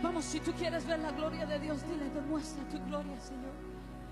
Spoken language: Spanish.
Vamos, si tú quieres ver la gloria de Dios, dile, demuestra tu gloria, Señor.